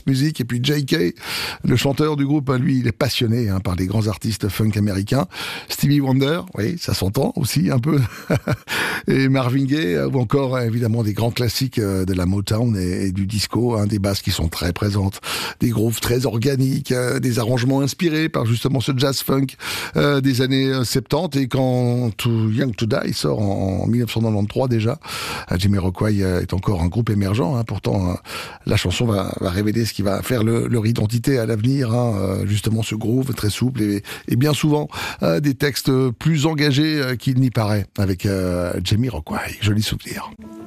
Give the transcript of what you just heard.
music. Et puis J.K., le chanteur du groupe, lui, il est passionné par les grands artistes funk américains. Stevie Wonder, oui, ça s'entend aussi un peu. Et Marvin Gaye, ou encore évidemment des grands classiques de la Motown et du disco, des basses qui sont très présentes, des grooves très organiques, des arrangements inspirés par justement ce jazz funk des années 70. Et quand Too Young to Die sort en 1993 déjà, Jamiroquai est encore un groupe émergent. Pourtant, la chanson va révéler ce qui va faire leur identité à l'avenir. Justement, ce groove très souple et bien souvent des textes plus engagés qu'il n'y paraît avec Jamiroquai. Joli souvenir.